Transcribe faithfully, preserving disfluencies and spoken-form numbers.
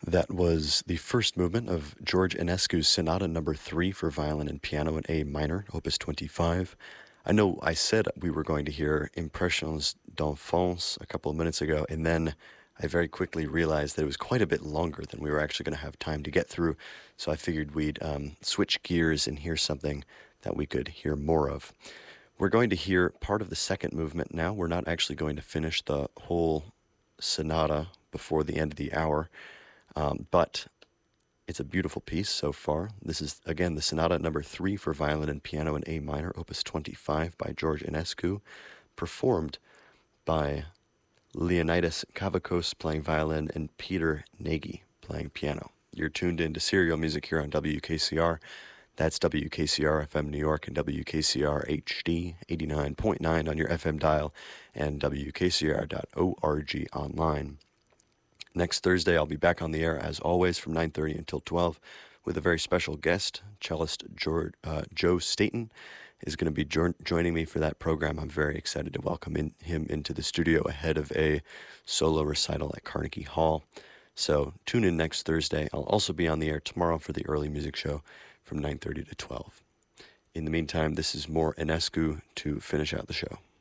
That was the first movement of George Enescu's Sonata Number Three for violin and piano in A minor, Opus twenty-five. I know I said we were going to hear Impressions d'Enfance a couple of minutes ago, and then I very quickly realized that it was quite a bit longer than we were actually going to have time to get through, so I figured we'd um, switch gears and hear something that we could hear more of. We're going to hear part of the second movement now. We're not actually going to finish the whole sonata before the end of the hour. Um, but it's a beautiful piece so far. This is, again, the Sonata Number Three for violin and piano in A minor, Opus twenty-five by George Enescu, performed by Leonidas Kavakos playing violin and Peter Nagy playing piano. You're tuned in to Serial Music here on W K C R. That's W K C R F M New York and W K C R H D eighty-nine point nine on your F M dial and W K C R dot org online. Next Thursday, I'll be back on the air, as always, from nine thirty until twelve, with a very special guest. Cellist George, uh, Joe Staten is going to be jo- joining me for that program. I'm very excited to welcome in, him into the studio ahead of a solo recital at Carnegie Hall. So tune in next Thursday. I'll also be on the air tomorrow for the early music show from nine thirty to twelve. In the meantime, this is more Enescu to finish out the show.